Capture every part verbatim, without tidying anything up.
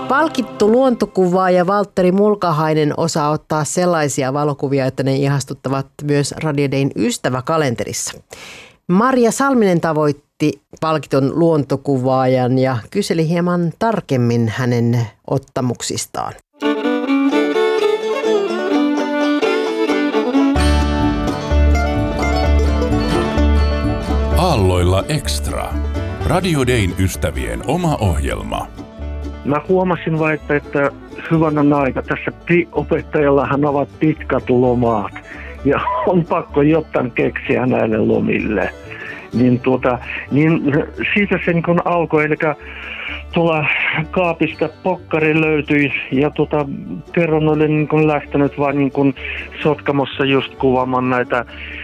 Palkittu luontokuvaaja Valtteri Mulkahainen osaa ottaa sellaisia valokuvia, että ne ihastuttavat myös Radio Dayn ystäväkalenterissa. Marja Salminen tavoitti palkitun luontokuvaajan ja kyseli hieman tarkemmin hänen ottamuksistaan. Aalloilla Extra. Radio Dayn ystävien oma ohjelma. Mä huomasin vain, että hyvänen aika. Tässä opettajallahan ovat pitkät lomat ja on pakko jotain keksiä näille lomille. Niin, tuota, niin siitä se niin alkoi, eli tuolla kaapista pokkari löytyi ja tuota, kerran olin niin lähtenyt vaan niin Sotkamossa just kuvaamaan näitä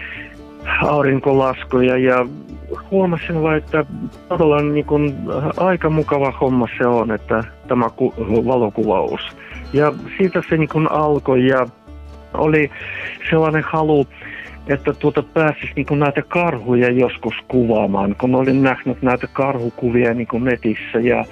aurinkolaskuja ja huomasin vain, että todella niin kuin aika mukava homma se on, että tämä ku- valokuvaus. Ja siitä se niin kuin alkoi ja oli sellainen halu, että tuota pääsisi niin kuin näitä karhuja joskus kuvaamaan, kun olin nähnyt näitä karhukuvia niin kuin netissä. Ja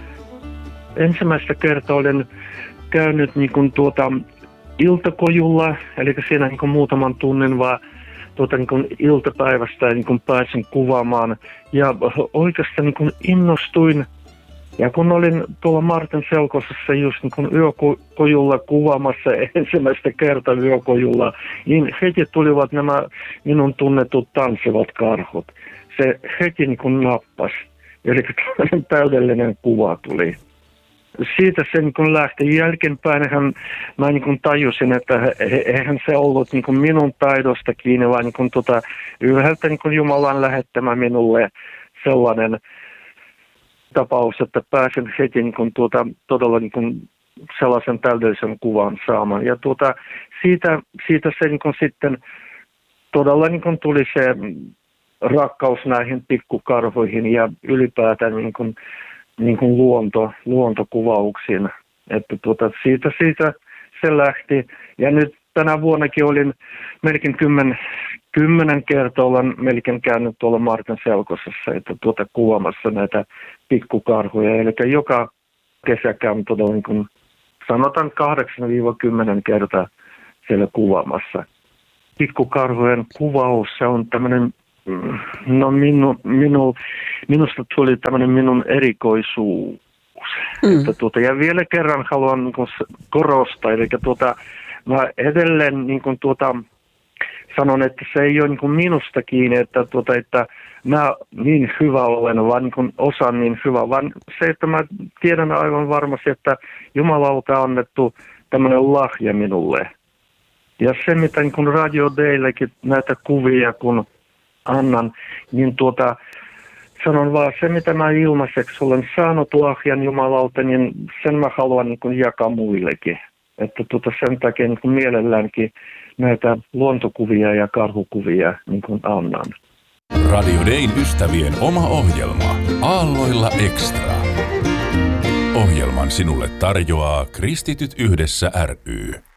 ensimmäistä kertaa olin käynyt niin kuin tuota iltakojulla, eli siinä niin kuin muutaman tunnin vaan tuota niin kuin iltapäivästä niin kuin pääsin kuvaamaan ja oikeastaan niin kuin innostuin. Ja kun olin tuolla Martin Selkosessa just niin kuin yökojulla kuvaamassa ensimmäistä kertaa yökojulla, niin heti tulivat nämä minun tunnetut tanssivat karhut. Se heti niin kuin nappasi. Eli täydellinen kuva tuli. Siitä se niin kun lähti jälkeenpäinhän mä niin kun tajusin, että eihän se ollut niin kun minun taidosta kiinni, vaan niin kun tota, yhdeltä niin kun Jumalan lähettämä minulle sellainen tapaus, että pääsin heti niin kun tuota, todella niin kun sellaisen täydellisen kuvan saamaan. Ja tuota, siitä, siitä se niin kun sitten todella niin kun tuli se rakkaus näihin pikkukarhuihin ja ylipäätään niin kun niin kuin luonto, luontokuvauksiin. Että tuota, siitä, siitä se lähti. Ja nyt tänä vuonnakin olin melkein kymmen, kymmenen kertaa olen melkein käynyt tuolla Martin Selkosessa, että tuota kuvaamassa näitä pikkukarhuja. Eli joka kesä käyn todella niin kuin sanotaan kahdeksan kymmenen kertaa siellä kuvaamassa. Pikkukarhujen kuvaus, se on tämmöinen No minu, minu, minusta tuli tämmöinen minun erikoisuus. Mm. Että tuota, ja vielä kerran haluan niin kuin korostaa, eli tuota, mä edelleen niin kuin tuota, sanon, että se ei ole niin kuin minusta kiinni, että, tuota, että mä niin hyvä olen, vaan niin kuin osaan niin hyvä, vaan se, että mä tiedän aivan varmasti, että Jumalalta on annettu tämmöinen lahja minulle. Ja se, mitä niin kuin Radio Dayllekin näitä kuvia, kun annan, niin tuota, sanon vaan se, mitä mä ilmaiseksi olen saanut lahjan Jumalalta, niin sen mä haluan niin kuin jakaa muillekin. Että tuota, sen takia niin kuin mielelläänkin näitä luontokuvia ja karhukuvia niin kuin annan. Radio Dayn ystävien oma ohjelma Aalloilla Extra. Ohjelman sinulle tarjoaa Kristityt yhdessä ry.